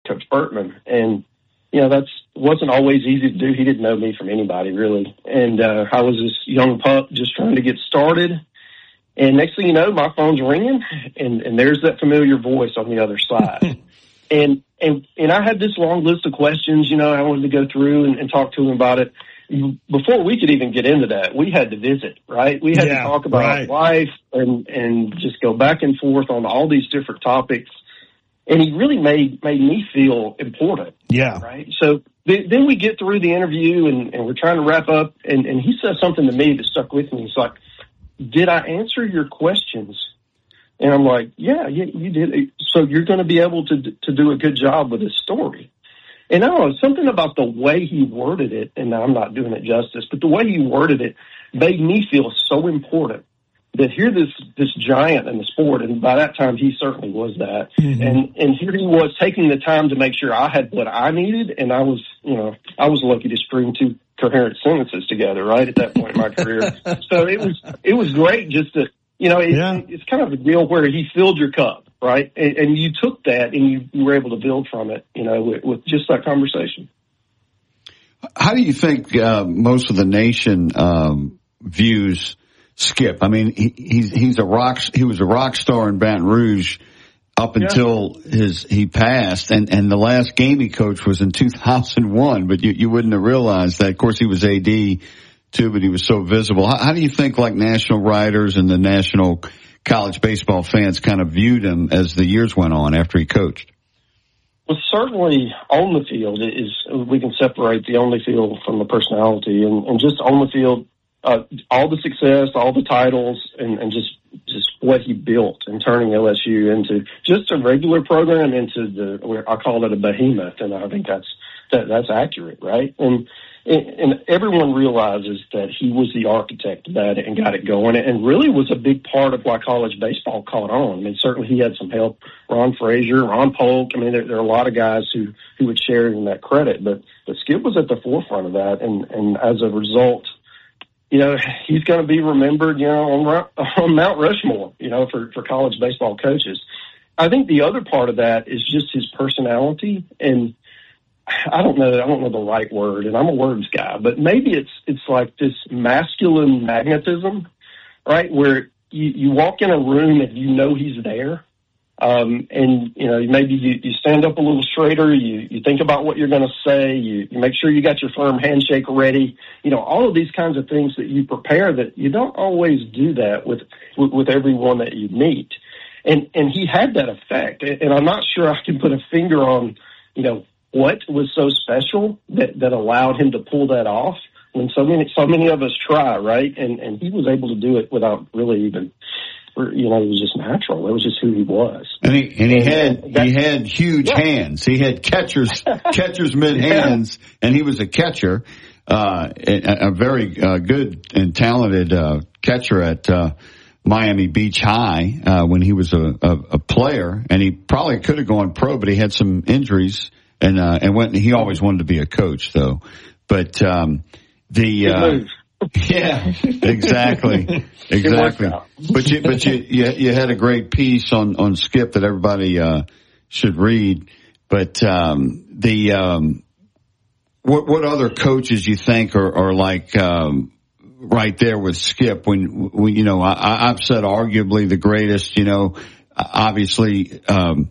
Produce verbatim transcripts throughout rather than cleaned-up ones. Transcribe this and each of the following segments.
Coach Bertman. And, you know, that's wasn't always easy to do. He didn't know me from anybody, really. And uh, I was this young pup just trying to get started. And next thing you know, my phone's ringing, and, and there's that familiar voice on the other side. and and and I had this long list of questions, you know, I wanted to go through and, and talk to him about it. Before we could even get into that, we had to visit, right? We had yeah, to talk about right. life and, and just go back and forth on all these different topics. And he really made made me feel important. Yeah. Right? So th- then we get through the interview, and, and we're trying to wrap up, and, and he said something to me that stuck with me. He's like, did I answer your questions? And I'm like, yeah, yeah, you did. So you're going to be able to to do a good job with this story. And I don't know, something about the way he worded it, and I'm not doing it justice, but the way he worded it made me feel so important that here this this giant in the sport, and by that time he certainly was that, mm-hmm. and and here he was taking the time to make sure I had what I needed, and I was, you know, I was lucky to string two coherent sentences together right at that point in my career. So it was it was great just to, you know, it, yeah. it's kind of a deal where he filled your cup. Right. And, and you took that and you, you were able to build from it, you know, with, with just that conversation. How do you think uh, most of the nation um, views Skip? I mean, he, he's, he's a rock, he was a rock star in Baton Rouge up yeah. until his, he passed. And, and the last game he coached was in two thousand one, but you, you wouldn't have realized that. Of course, he was A D too, but he was so visible. How, how do you think like national writers and the national college baseball fans kind of viewed him as the years went on after he coached? Well, certainly on the field is we can separate the on the field from the personality, and, and just on the field, uh, all the success, all the titles, and, and just just what he built and turning L S U into just a regular program into the, I call it a behemoth, and I think that's that, that's accurate, right? And And everyone realizes that he was the architect of that and got it going, and really was a big part of why college baseball caught on. I mean, certainly he had some help. Ron Frazier, Ron Polk. I mean, there, there are a lot of guys who, who would share in that credit, but, but Skip was at the forefront of that. And, and as a result, you know, he's going to be remembered, you know, on, on Mount Rushmore, you know, for, for college baseball coaches. I think the other part of that is just his personality, and I don't know. I don't know the right word, and I'm a words guy, but maybe it's it's like this masculine magnetism, right? Where you, you walk in a room and you know he's there, um, and you know maybe you, you stand up a little straighter. You you think about what you're going to say. You, you make sure you got your firm handshake ready. You know, all of these kinds of things that you prepare. That you don't always do that with with, with everyone that you meet, and and he had that effect. And I'm not sure I can put a finger on, you know, what was so special that, that allowed him to pull that off when so many so many of us try, right? And and he was able to do it without really even, you know, it was just natural. It was just who he was. And he and he and, had and that, he had huge yeah. hands. He had catchers catchers mid hands, yeah. and he was a catcher, uh, a, a very uh, good and talented uh, catcher at uh, Miami Beach High uh, when he was a, a, a player, and he probably could have gone pro, but he had some injuries. And, uh, and went, he always wanted to be a coach though. But, um, the, uh, yeah, exactly, exactly. But you, but you, you, you had a great piece on, on Skip that everybody, uh, should read. But, um, the, um, what, what other coaches you think are, are like, um, right there with Skip when, when you know, I, I've said arguably the greatest, you know, obviously, um,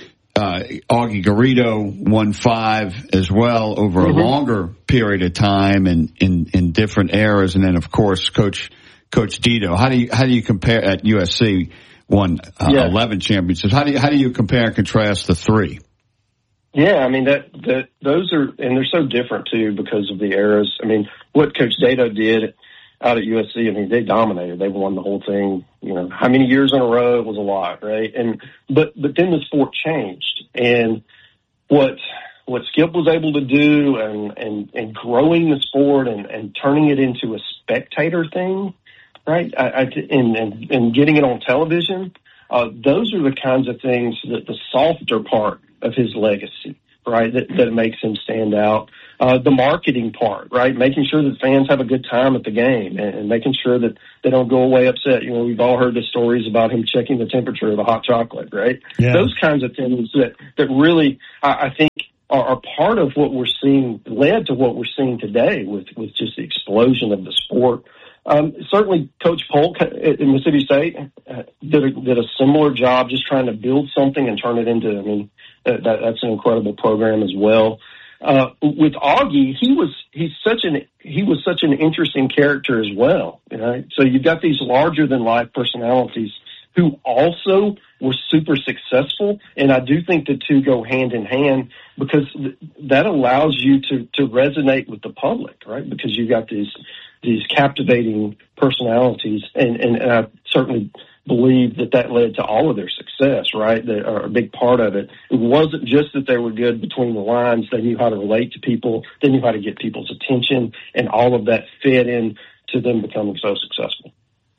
Uh, Augie Garrido won five as well over mm-hmm. a longer period of time and in, in different eras. And then, of course, Coach Coach Dito. How do you how do you compare at U S C won uh, yeah. eleven championships? How do you how do you compare and contrast the three? Yeah, I mean that that those are, and they're so different too because of the eras. I mean, what Coach Dito did out at U S C, I mean, they dominated. They won the whole thing. You know, how many years in a row? It was a lot, right? And but but then the sport changed, and what what Skip was able to do, and and and growing the sport and and turning it into a spectator thing, right? I, I, and, and and getting it on television. Uh, those are the kinds of things that the softer part of his legacy, right? That that makes him stand out. Uh, the marketing part, right? Making sure that fans have a good time at the game and, and making sure that they don't go away upset. You know, we've all heard the stories about him checking the temperature of the hot chocolate, right? Yeah. Those kinds of things that, that really, I, I think, are, are part of what we're seeing, led to what we're seeing today with, with just the explosion of the sport. Um, certainly Coach Polk in Mississippi State uh, did, a, did a similar job just trying to build something and turn it into, I mean, that, that's an incredible program as well. Uh, with Augie, he was, he's such an, he was such an interesting character as well. Right? So you've got these larger than life personalities who also were super successful. And I do think the two go hand in hand because th- that allows you to, to resonate with the public, right? Because you've got these, these captivating personalities and, and, and I certainly believe that that led to all of their success, right? They are a big part of it. It wasn't just that they were good between the lines. They knew how to relate to people. They knew how to get people's attention, and all of that fed in to them becoming so successful.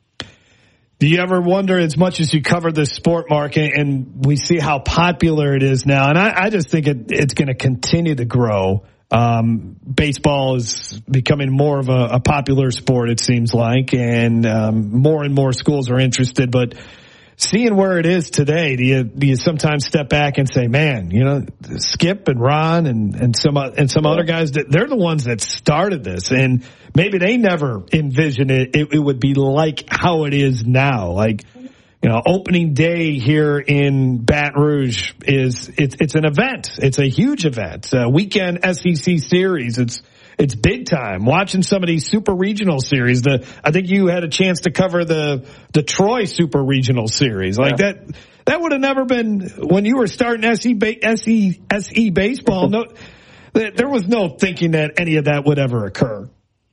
Do you ever wonder, as much as you cover the sport market and we see how popular it is now, and I, I just think it, it's going to continue to grow. Um, baseball is becoming more of a, a popular sport, it seems like, and um, more and more schools are interested. But seeing where it is today, do you do you sometimes step back and say, "Man, you know, Skip and Ron and and some and some other guys, they're the ones that started this, and maybe they never envisioned it. It, it would be like how it is now, like." You know, opening day here in Baton Rouge is, it's, it's an event. It's a huge event. Uh, weekend S E C series. It's, it's big time. Watching some of these super regional series. The, I think you had a chance to cover the, the Troy super regional series. Like yeah. that, that would have never been, when you were starting S E, S E, S E baseball, no, there was no thinking that any of that would ever occur.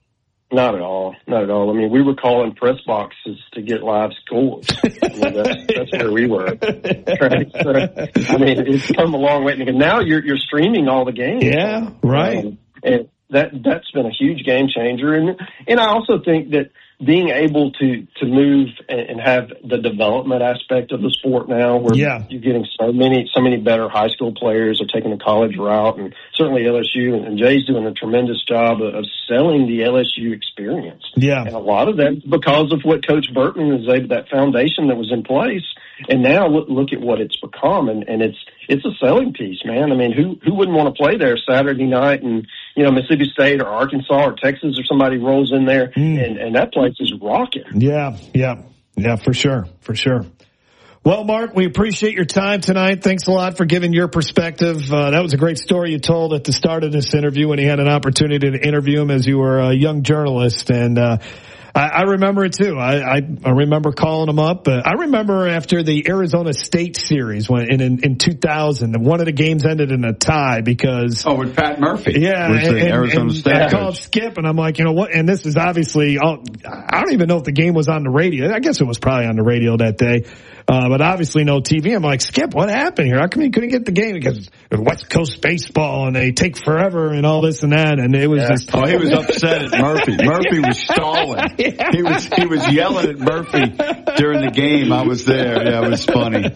Not at all. Not at all. I mean, we were calling press boxes to get live scores. I mean, that's, that's where we were. Right? So, I mean, it's come a long way. And now you're you're streaming all the games. Yeah, right. Um, and that that's been a huge game changer. And and I also think that being able to to move and have the development aspect of the sport now, where yeah. you're getting so many so many better high school players are taking the college route, and certainly L S U and Jay's doing a tremendous job of, of selling the L S U experience. Yeah, and a lot of that because of what Coach Burton was able, that foundation that was in place. And now look, look at what it's become, and, and it's it's a selling piece, man. I mean, who who wouldn't want to play there Saturday night, and you know Mississippi State or Arkansas or Texas or somebody rolls in there, mm. and, and that place is rocking. Yeah, yeah, yeah, for sure, for sure. Well, Mark, we appreciate your time tonight. Thanks a lot for giving your perspective. Uh, that was a great story you told at the start of this interview when you had an opportunity to interview him as you were a young journalist, and uh I, I remember it too. I, I, I remember calling him up. Uh, I remember after the Arizona State series when in, in, in two thousand, one of the games ended in a tie because oh, with Pat Murphy. Yeah, and, and, Arizona and State. I called Skip, and I'm like, you know what? And this is obviously, all, I don't even know if the game was on the radio. I guess it was probably on the radio that day. Uh, but obviously no T V. I'm like, Skip, what happened here? How come you couldn't get the game? Because West Coast baseball and they take forever and all this and that. And it was yeah. just. Oh, he was upset at Murphy. Murphy was stalling. Yeah. He was, he was yelling at Murphy during the game. I was there. Yeah, it was funny.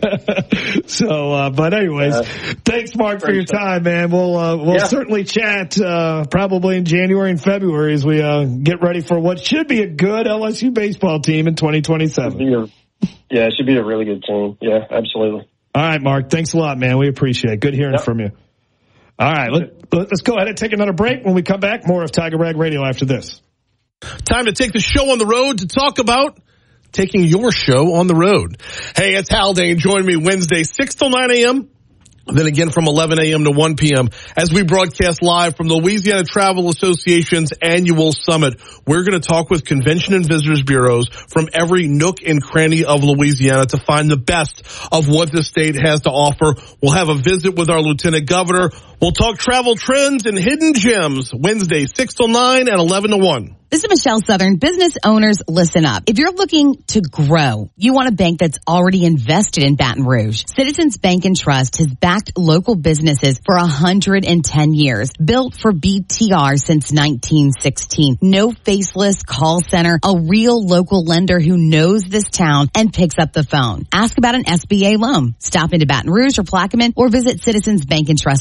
So, uh, but anyways, uh, thanks Mark for your time, man. We'll, uh, we'll yeah. certainly chat, uh, probably in January and February as we, uh, get ready for what should be a good L S U baseball team in twenty twenty-seven. Yeah, it should be a really good team. Yeah, absolutely. All right, Mark. Thanks a lot, man. We appreciate it. Good hearing yep. from you. All right, let, let's go ahead and take another break. When we come back, more of Tiger Rag Radio after this. Time to take the show on the road to talk about taking your show on the road. Hey, it's Haldane. Join me Wednesday, six till nine a.m., then again from eleven a.m. to one p.m. as we broadcast live from the Louisiana Travel Association's annual summit. We're going to talk with convention and visitors bureaus from every nook and cranny of Louisiana to find the best of what the state has to offer. We'll have a visit with our lieutenant governor. We'll talk travel trends and hidden gems Wednesday, six till nine and eleven to one. This is Michelle Southern. Business owners, listen up. If you're looking to grow, you want a bank that's already invested in Baton Rouge. Citizens Bank and Trust has backed local businesses for one hundred ten years. Built for B T R since nineteen sixteen. No faceless call center. A real local lender who knows this town and picks up the phone. Ask about an S B A loan. Stop into Baton Rouge or Plaquemine or visit citizens bank and trust dot com.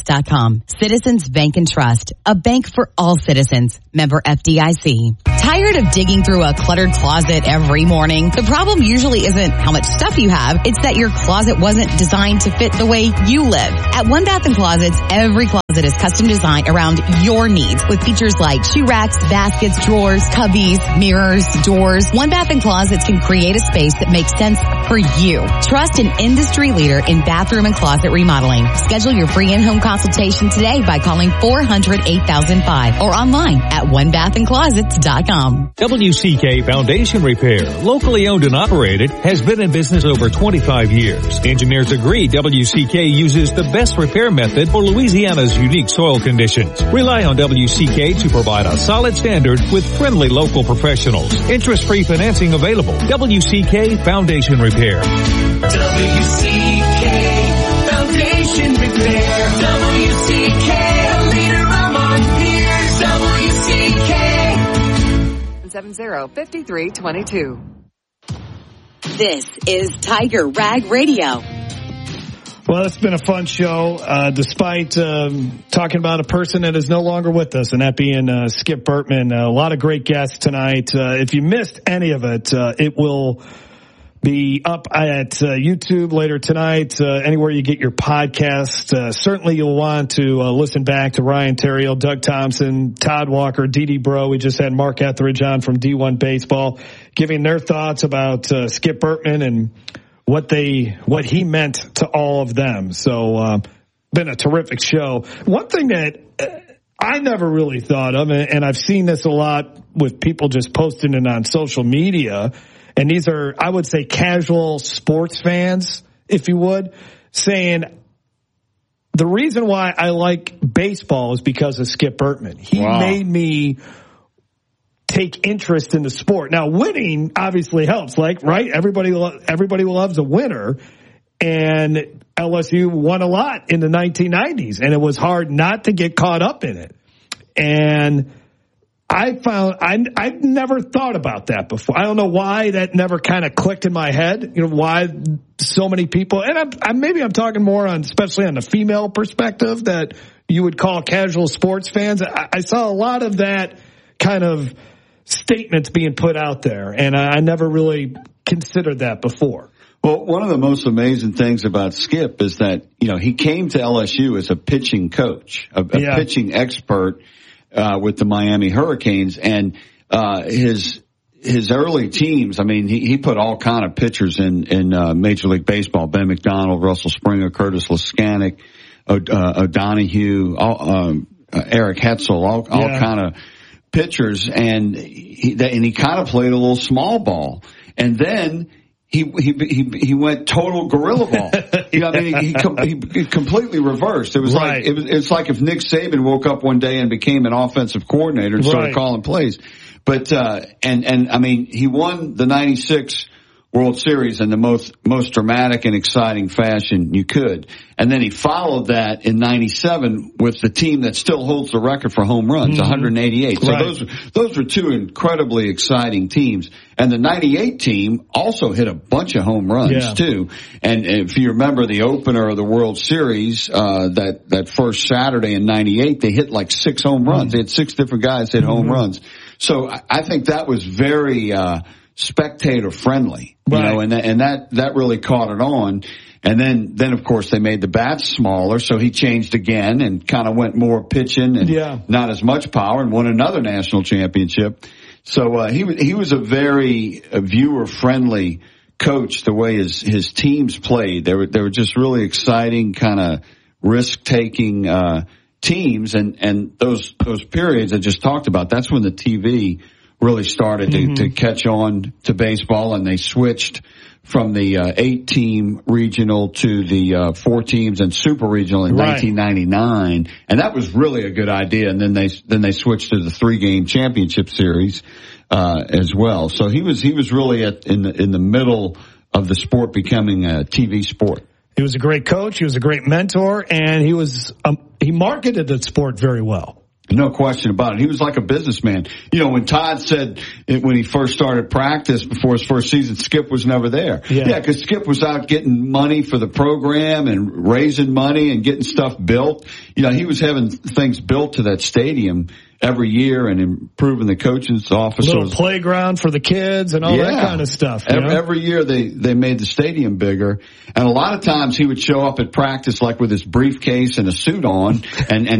com. Citizens Bank and Trust, a bank for all citizens. Member F D I C. Tired of digging through a cluttered closet every morning? The problem usually isn't how much stuff you have. It's that your closet wasn't designed to fit the way you live. At One Bath and Closets, every closet is custom designed around your needs with features like shoe racks, baskets, drawers, cubbies, mirrors, doors. One Bath and Closets can create a space that makes sense for you. Trust an industry leader in bathroom and closet remodeling. Schedule your free in-home consultation today by calling four hundred, eight thousand five or online at one bath and closets dot com. W C K Foundation Repair, locally owned and operated, has been in business over twenty-five years. Engineers agree W C K uses the best repair method for Louisiana's unique soil conditions. Rely on W C K to provide a solid standard with friendly local professionals. Interest-free financing available. W C K Foundation Repair. W C K Foundation Repair. W C K, a leader among peers. W C K. seven zero, five three two two. This is Tiger Rag Radio. Well, it's been a fun show, uh, despite um, talking about a person that is no longer with us, and that being uh, Skip Bertman. Uh, a lot of great guests tonight. Uh, if you missed any of it, uh, it will be up at uh, YouTube later tonight, uh, anywhere you get your podcast. Uh, certainly you'll want to uh, listen back to Ryan Theriot, Doug Thompson, Todd Walker, Dee Bro. We just had Mark Etheridge on from D one Baseball giving their thoughts about uh, Skip Bertman and what they, what he meant to all of them. So, uh, been a terrific show. One thing that uh, I never really thought of, and I've seen this a lot with people just posting it on social media, and these are, I would say, casual sports fans, if you would, saying the reason why I like baseball is because of Skip Bertman. He wow. made me take interest in the sport. Now, winning obviously helps, like, right? Everybody, lo- everybody loves a winner, and L S U won a lot in the nineteen nineties, and it was hard not to get caught up in it. And I found, I, I'd never thought about that before. I don't know why that never kind of clicked in my head, you know, why so many people, and I'm, I'm, maybe I'm talking more on, especially on the female perspective that you would call casual sports fans. I, I saw a lot of that kind of statements being put out there, and I never really considered that before. Well, one of the most amazing things about Skip is that, you know, he came to L S U as a pitching coach, a, a yeah. pitching expert uh, with the Miami Hurricanes, and uh, his his early teams. I mean, he, he put all kind of pitchers in in uh, Major League Baseball: Ben McDonald, Russell Springer, Curtis Leskanik, o, uh, O'Donohue, all, um, uh, Eric Hetzel, all, all yeah. kind of pitchers, and he and he kind of played a little small ball, and then he he he, he went total gorilla ball. You know, I mean, he, he, he completely reversed. It was right. like it was it's like if Nick Saban woke up one day and became an offensive coordinator and started right. calling plays. But uh and and I mean, he won the ninety-six World Series in the most most dramatic and exciting fashion you could. And then he followed that in ninety-seven with the team that still holds the record for home runs, mm-hmm. one hundred eighty-eight. So right. those those were two incredibly exciting teams. And the ninety-eight team also hit a bunch of home runs yeah. too. And if you remember the opener of the World Series, uh that that first Saturday in ninety-eight, they hit like six home runs. Mm-hmm. They had six different guys hit mm-hmm. home runs. So I think that was very uh spectator friendly, you right. know, and that, and that, that really caught it on. And then, then of course they made the bats smaller. So he changed again and kind of went more pitching and yeah. not as much power, and won another national championship. So, uh, he, he was a very uh, viewer friendly coach, the way his, his teams played. They were, they were just really exciting, kind of risk taking, uh, teams. And, and those, those periods I just talked about, that's when the T V really started to, mm-hmm. to catch on to baseball, and they switched from the uh, eight-team regional to the uh, four teams and super regional in right. nineteen ninety-nine, and that was really a good idea. And then they then they switched to the three-game championship series uh, as well. So he was he was really at, in the in the middle of the sport becoming a T V sport. He was a great coach. He was a great mentor, and he was um, he marketed the sport very well. No question about it. He was like a businessman. You know, when Todd said it, when he first started practice before his first season, Skip was never there. Yeah, because yeah, Skip was out getting money for the program and raising money and getting stuff built. You know, he was having things built to that stadium every year and improving the coach's office. A little playground for the kids and all yeah. that kind of stuff. Every, every year they, they made the stadium bigger. And a lot of times he would show up at practice like with his briefcase and a suit on and, and